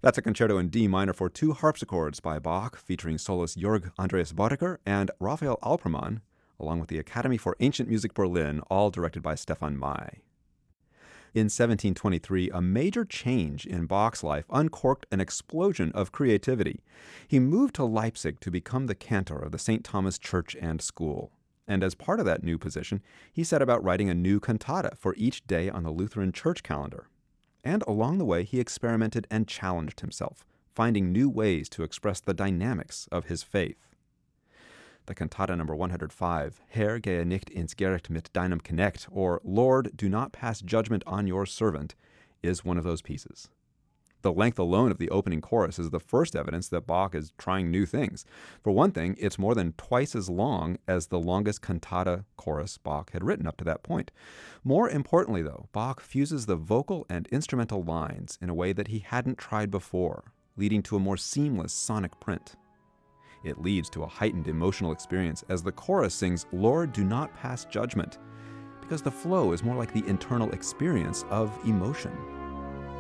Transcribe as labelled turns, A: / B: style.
A: That's a concerto in D minor for two harpsichords by Bach, featuring soloist Jörg Andreas Boddicker and Raphael Alpermann, along with the Academy for Ancient Music Berlin, all directed by Stefan May. In 1723, a major change in Bach's life uncorked an explosion of creativity. He moved to Leipzig to become the cantor of the St. Thomas Church and School. And as part of that new position, he set about writing a new cantata for each day on the Lutheran church calendar. And along the way, he experimented and challenged himself, finding new ways to express the dynamics of his faith. The cantata number 105, Herr, gehe nicht ins Gericht mit deinem Knecht, or Lord, do not pass judgment on your servant, is one of those pieces. The length alone of the opening chorus is the first evidence that Bach is trying new things. For one thing, it's more than twice as long as the longest cantata chorus Bach had written up to that point. More importantly, though, Bach fuses the vocal and instrumental lines in a way that he hadn't tried before, leading to a more seamless sonic print. It leads to a heightened emotional experience as the chorus sings, Lord, do not pass judgment, because the flow is more like the internal experience of emotion.